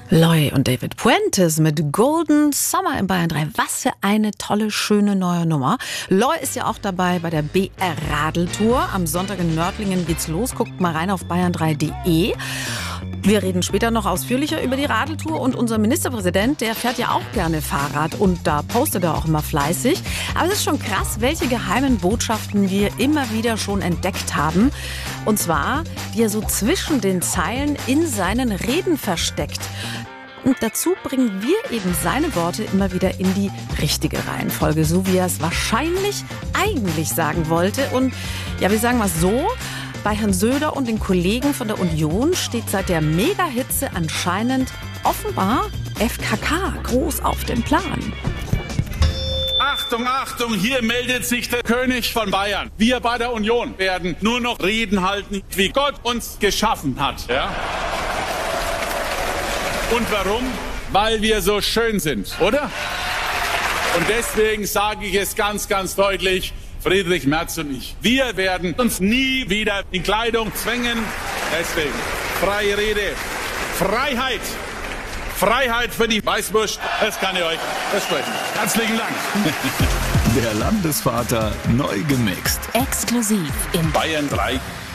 Loy und David Puentes mit Golden Summer in Bayern 3. Was für eine tolle, schöne neue Nummer. Loy ist ja auch dabei bei der BR-Radeltour. Am Sonntag in Nördlingen geht's los. Guckt mal rein auf bayern3.de. Wir reden später noch ausführlicher über die Radeltour und unser Ministerpräsident, der fährt ja auch gerne Fahrrad und da postet er auch immer fleißig. Aber es ist schon krass, welche geheimen Botschaften wir immer wieder schon entdeckt haben. Und zwar, die er so zwischen den Zeilen in seinen Reden versteckt. Und dazu bringen wir eben seine Worte immer wieder in die richtige Reihenfolge, so wie er es wahrscheinlich eigentlich sagen wollte. Und ja, wir sagen mal so, bei Herrn Söder und den Kollegen von der Union steht seit der Mega-Hitze anscheinend offenbar FKK groß auf dem Plan. Achtung, Achtung, hier meldet sich der König von Bayern. Wir bei der Union werden nur noch Reden halten, wie Gott uns geschaffen hat. Ja? Und warum? Weil wir so schön sind, oder? Und deswegen sage ich es ganz, ganz deutlich, Friedrich Merz und ich, wir werden uns nie wieder in Kleidung zwängen. Deswegen freie Rede, Freiheit. Freiheit für die Weißwurst, das kann ich euch versprechen. Herzlichen Dank. Der Landesvater neu gemixt. Exklusiv in Bayern 3.